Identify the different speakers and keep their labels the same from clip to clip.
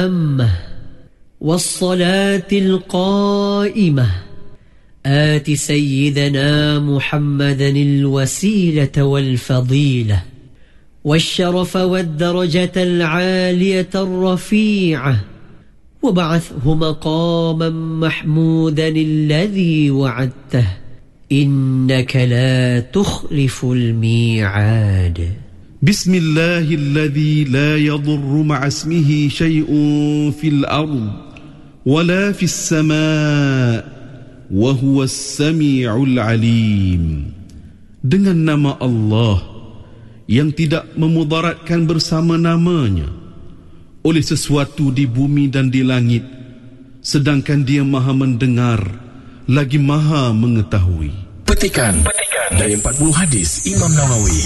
Speaker 1: التامة والصلاة القائمة آت سيدنا محمدا الوسيلة والفضيلة والشرف والدرجة العالية الرفيعة وبعثه مقاما محمودا الذي وعدته إنك لا تخلف الميعاد.
Speaker 2: بسم الله الذي لا يضر مع اسمه شيء في الأرض ولا في السماء وهو السميع العليم. Dengan nama Allah yang tidak memudaratkan bersama namanya oleh sesuatu di bumi dan di langit, sedangkan Dia Maha mendengar lagi Maha mengetahui.
Speaker 3: Petikan dari 40 hadis Imam Nawawi.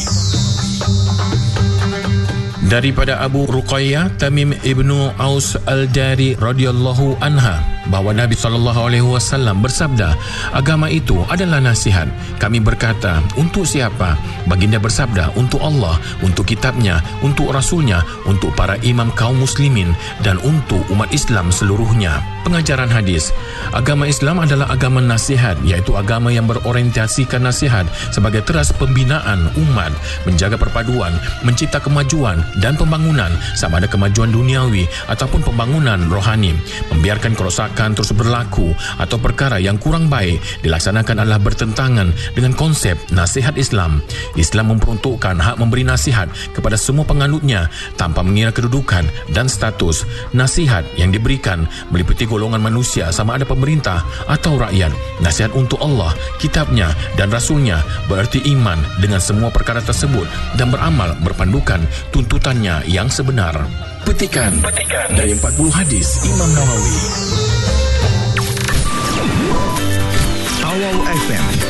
Speaker 3: Daripada Abu Ruqayyah Tamim ibnu Aus al-Dari radhiyallahu anha bahawa Nabi SAW bersabda, agama itu adalah nasihat. Kami berkata, untuk siapa? Baginda bersabda, untuk Allah, untuk kitabnya, untuk rasulnya, untuk para imam kaum muslimin dan untuk umat Islam seluruhnya. Pengajaran hadis. Agama Islam adalah agama nasihat, iaitu agama yang berorientasikan nasihat sebagai teras pembinaan umat, menjaga perpaduan, mencipta kemajuan dan pembangunan, sama ada kemajuan duniawi ataupun pembangunan rohani. Membiarkan kerosakan terus berlaku atau perkara yang kurang baik dilaksanakan adalah bertentangan dengan konsep nasihat Islam. Islam memperuntukkan hak memberi nasihat kepada semua penganutnya tanpa mengira kedudukan dan status. Nasihat yang diberikan meliputi golongan manusia sama ada pemerintah atau rakyat. Nasihat untuk Allah, kitabnya dan rasulnya berarti iman dengan semua perkara tersebut dan beramal berpandukan tuntutannya yang sebenar. Petikan dari 40 hadis Imam Nawawi.
Speaker 4: Awal FM